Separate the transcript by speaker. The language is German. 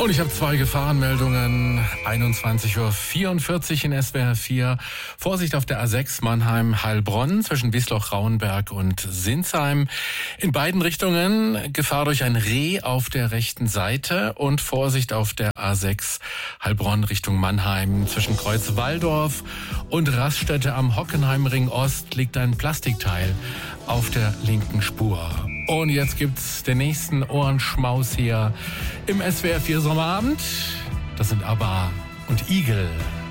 Speaker 1: Und ich habe 2 Gefahrenmeldungen. 21:44 Uhr in SWR 4. Vorsicht auf der A6 Mannheim-Heilbronn zwischen Wiesloch-Rauenberg und Sinsheim. In beiden Richtungen Gefahr durch ein Reh auf der rechten Seite. Und Vorsicht auf der A6 Heilbronn Richtung Mannheim zwischen Kreuz-Walldorf und Raststätte am Hockenheimring Ost liegt ein Plastikteil auf der linken Spur. Und jetzt gibt's den nächsten Ohrenschmaus hier im SWR 4 Sommerabend. Das sind ABBA und Igel.